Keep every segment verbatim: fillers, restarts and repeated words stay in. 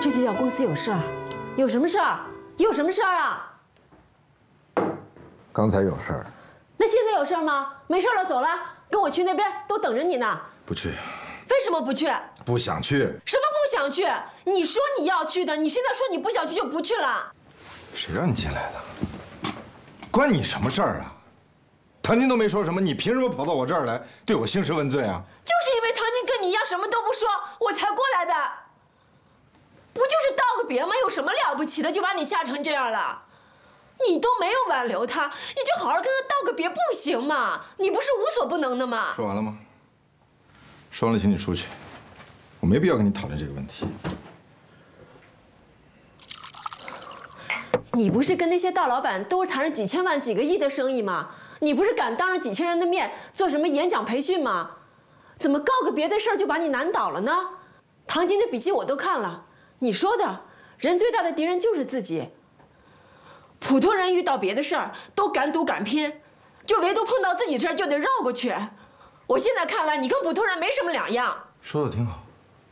这就叫公司有事儿？有什么事儿？有什么事儿啊？ 刚才有事儿。 那现在有事儿吗？没事了，走了，跟我去那边，都等着你呢。 不去。 为什么不去？ 不想去。 什么不想去？你说你要去的，你现在说你不想去就不去了。 谁让你进来的？关你什么事儿啊？唐晶都没说什么，你凭什么跑到我这儿来对我兴师问罪啊？ 就是因为唐晶跟你一样什么都不说，我才过来的。不就是道个别吗？有什么了不起的？就把你吓成这样了。你都没有挽留他，你就好好跟他道个别不行吗？你不是无所不能的吗？ 说完了吗？说完了，请你出去。我没必要跟你讨论这个问题。 你不是跟那些大老板都是谈着几千万、几个亿的生意吗？你不是敢当着几千人的面做什么演讲培训吗？怎么告个别的事儿就把你难倒了呢？唐晶的笔记我都看了，你说的，人最大的敌人就是自己。普通人遇到别的事儿都敢赌敢拼，就唯独碰到自己这儿就得绕过去。我现在看来，你跟普通人没什么两样。 说的挺好，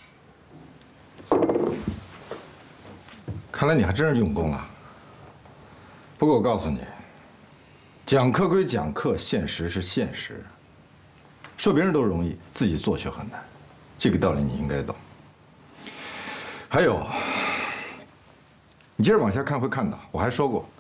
看来你还真是用功了。不过我告诉你，讲课归讲课，现实是现实。说别人都容易，自己做却很难，这个道理你应该懂。还有，你接着往下看会看到，我还说过。